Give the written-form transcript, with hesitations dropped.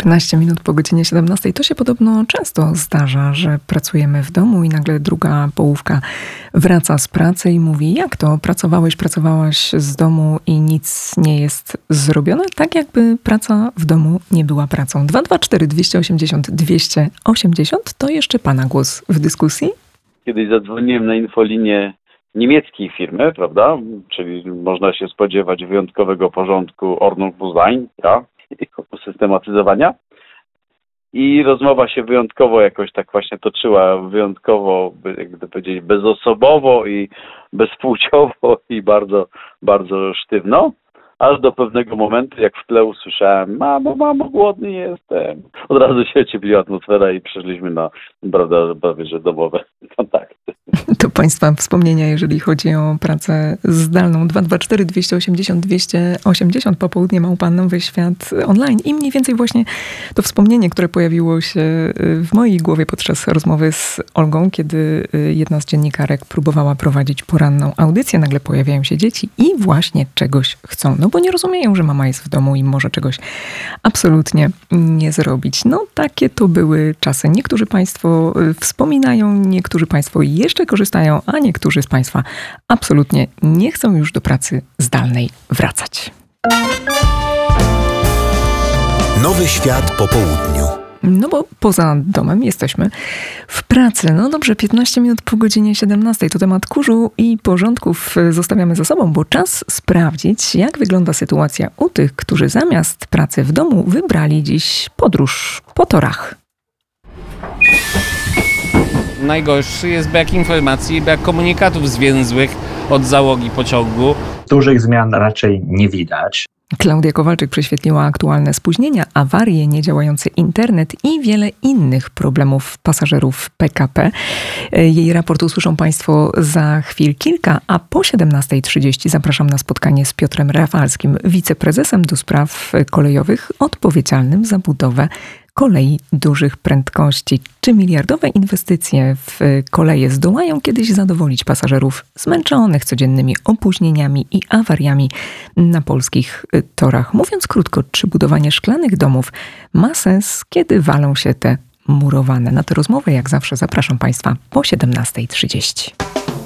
14 minut po godzinie 17. To się podobno często zdarza, że pracujemy w domu i nagle druga połówka wraca z pracy i mówi: jak to? Pracowałaś z domu i nic nie jest zrobione? Tak jakby praca w domu nie była pracą. 224 280 280 to jeszcze Pana głos w dyskusji. Kiedyś zadzwoniłem na infolinię niemieckiej firmy, prawda? Czyli można się spodziewać wyjątkowego porządku Ordnungsbewusstsein, ja? Systematyzowania. I rozmowa się wyjątkowo jakoś tak właśnie toczyła, wyjątkowo, jak powiedzieć, bezosobowo i bezpłciowo i bardzo, bardzo sztywno. Aż do pewnego momentu, jak w tle usłyszałem: mamo, głodny jestem. Od razu się ociepliła atmosfera i przeszliśmy na, prawda, prawie że domowe kontakty. To Państwa wspomnienia, jeżeli chodzi o pracę zdalną. 224 280 280 popołudnie @nowy świat online. I mniej więcej właśnie to wspomnienie, które pojawiło się w mojej głowie podczas rozmowy z Olgą, kiedy jedna z dziennikarek próbowała prowadzić poranną audycję. Nagle pojawiają się dzieci i właśnie czegoś chcą. No bo nie rozumieją, że mama jest w domu i może czegoś absolutnie nie zrobić. No takie to były czasy. Niektórzy Państwo wspominają, niektórzy Państwo jeszcze korzystają, a niektórzy z Państwa absolutnie nie chcą już do pracy zdalnej wracać. Nowy świat po południu. No bo poza domem jesteśmy w pracy. No dobrze, 15 minut po godzinie 17. To temat kurzu i porządków zostawiamy za sobą, bo czas sprawdzić, jak wygląda sytuacja u tych, którzy zamiast pracy w domu wybrali dziś podróż po torach. Najgorszy jest brak informacji, brak komunikatów zwięzłych od załogi pociągu. Dużych zmian raczej nie widać. Klaudia Kowalczyk prześwietliła aktualne spóźnienia, awarie, niedziałający internet i wiele innych problemów pasażerów PKP. Jej raport usłyszą Państwo za chwil kilka, a po 17:30 zapraszam na spotkanie z Piotrem Rafalskim, wiceprezesem do spraw kolejowych odpowiedzialnym za budowę kolei dużych prędkości. Czy miliardowe inwestycje w koleje zdołają kiedyś zadowolić pasażerów zmęczonych codziennymi opóźnieniami i awariami na polskich torach? Mówiąc krótko, czy budowanie szklanych domów ma sens, kiedy walą się te murowane? Na tę rozmowę, jak zawsze, zapraszam Państwa po 17:30.